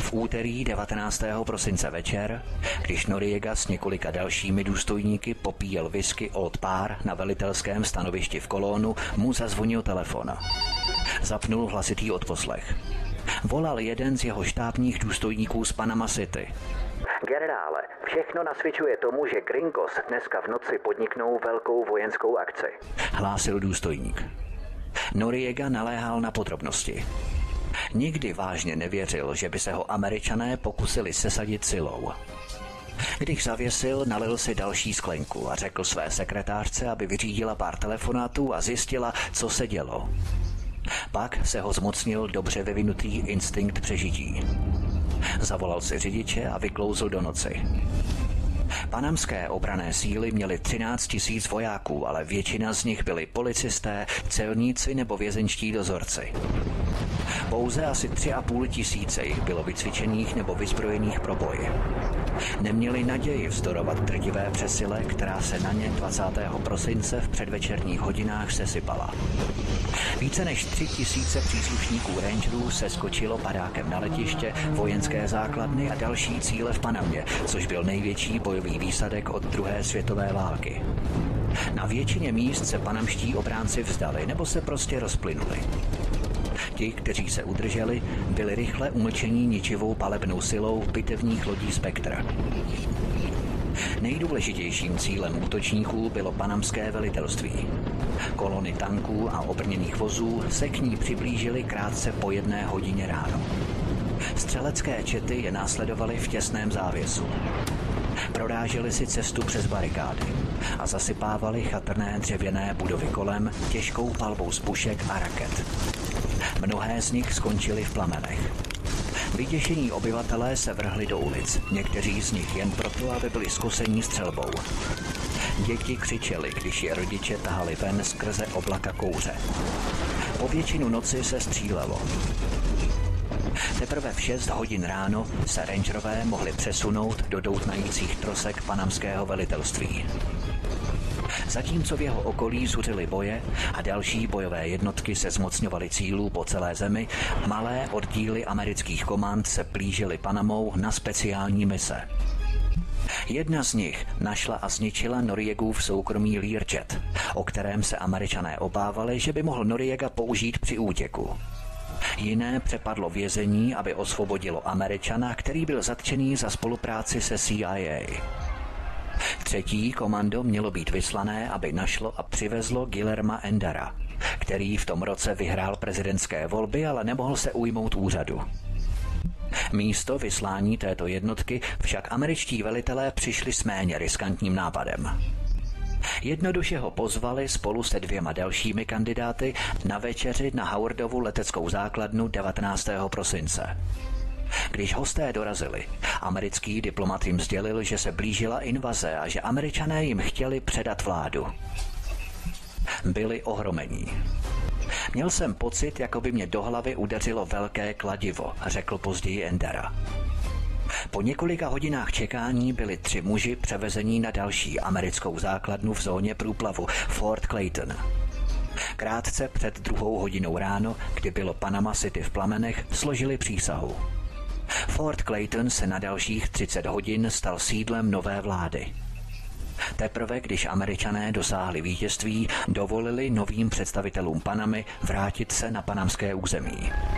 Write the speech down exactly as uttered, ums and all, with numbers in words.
V úterý devatenáctého prosince večer, když Noriega s několika dalšími důstojníky popíjel whisky Old Par na velitelském stanovišti v Colónu, mu zazvonil telefon. Zapnul hlasitý odposlech. Volal jeden z jeho štábních důstojníků z Panama City. Generále, všechno nasvědčuje tomu, že Gringos dneska v noci podniknou velkou vojenskou akci, hlásil důstojník. Noriega naléhal na podrobnosti. Nikdy vážně nevěřil, že by se ho Američané pokusili sesadit silou. Když zavěsil, nalil si další sklenku a řekl své sekretářce, aby vyřídila pár telefonátů a zjistila, co se dělo. Pak se ho zmocnil dobře vyvinutý instinkt přežití. Zavolal si řidiče a vyklouzl do noci. Panamské obranné síly měly třináct tisíc vojáků, ale většina z nich byli policisté, celníci nebo vězenští dozorci. Pouze asi tři a půl tisíce jich bylo vycvičených nebo vyzbrojených pro boj. Neměli naději vzdorovat drtivé přesile, která se na ně dvacátého prosince v předvečerních hodinách sesypala. Více než tři tisíce příslušníků rangerů se skočilo padákem na letiště, vojenské základny a další cíle v Panamě, což byl největší bojový výsadek od druhé světové války. Na většině míst se panamští obránci vzdali nebo se prostě rozplynuli. Ti, kteří se udrželi, byli rychle umlčení ničivou palebnou silou bitevních lodí Spectre. Nejdůležitějším cílem útočníků bylo panamské velitelství. Kolony tanků a obrněných vozů se k ní přiblížily krátce po jedné hodině ráno. Střelecké čety je následovaly v těsném závěsu. Proráželi si cestu přes barikády a zasypávali chatrné dřevěné budovy kolem těžkou palbou z pušek a raket. Mnohé z nich skončily v plamenech. Vyděšení obyvatelé se vrhli do ulic, někteří z nich jen proto, aby byli zkusení střelbou. Děti křičely, když je rodiče tahali ven skrze oblaka kouře. Po většinu noci se střílelo. Teprve v šest hodin ráno se rangerové mohli přesunout do doutnajících trosek panamského velitelství. Zatímco v jeho okolí zuřily boje a další bojové jednotky se zmocňovaly cílů po celé zemi, malé oddíly amerických komand se plížily Panamou na speciální mise. Jedna z nich našla a zničila Noriegův soukromý Learjet, o kterém se Američané obávali, že by mohl Noriega použít při útěku. Jiné přepadlo vězení, aby osvobodilo Američana, který byl zatčený za spolupráci se C I A. Třetí komando mělo být vyslané, aby našlo a přivezlo Guillerma Endara, který v tom roce vyhrál prezidentské volby, ale nemohl se ujmout úřadu. Místo vyslání této jednotky však američtí velitelé přišli s méně riskantním nápadem. Jednoduše ho pozvali spolu se dvěma dalšími kandidáty na večeři na Howardovu leteckou základnu devatenáctého prosince. Když hosté dorazili, americký diplomat jim sdělil, že se blížila invaze a že Američané jim chtěli předat vládu. Byli ohromení. Měl jsem pocit, jako by mě do hlavy udeřilo velké kladivo, řekl později Endara. Po několika hodinách čekání byli tři muži převezení na další americkou základnu v zóně průplavu Fort Clayton. Krátce před druhou hodinou ráno, kdy bylo Panama City v plamenech, složili přísahu. Fort Clayton se na dalších třicet hodin stal sídlem nové vlády. Teprve když Američané dosáhli vítězství, dovolili novým představitelům Panamy vrátit se na panamské území.